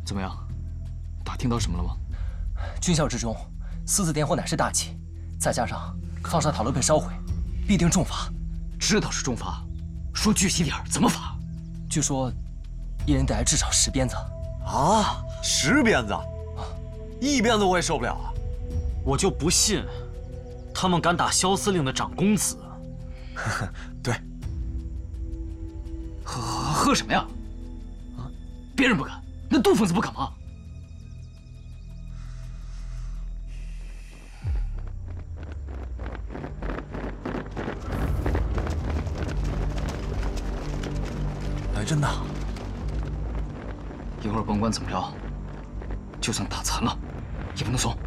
怎么样？打听到什么了吗？ 军校之中，私自点火乃是大忌，再加上放射塔楼被烧毁，必定重罚。 知道是重罚，说具体点儿，怎么罚？ 据说，一人得挨至少10鞭子。 啊，10鞭子，1鞭子我也受不了啊！ 我就不信，他们敢打萧司令的长公子。 对， 喝什么呀？啊，别人不敢，那杜疯子不敢吗？ 来真的。 一会儿甭管怎么着，就算打残了，也不能松。